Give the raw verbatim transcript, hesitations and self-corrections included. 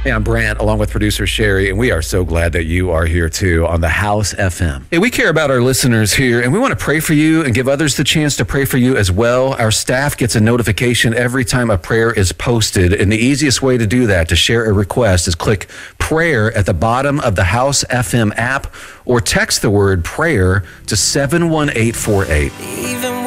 Hey, I'm Brant, along with producer Sherry, and we are so glad that you are here too on the House F M. Hey, we care about our listeners here, and we want to pray for you and give others the chance to pray for you as well. Our staff gets a notification every time a prayer is posted, and the easiest way to do that, to share a request, is click prayer at the bottom of the House F M app or text the word prayer to seven one eight four eight. Even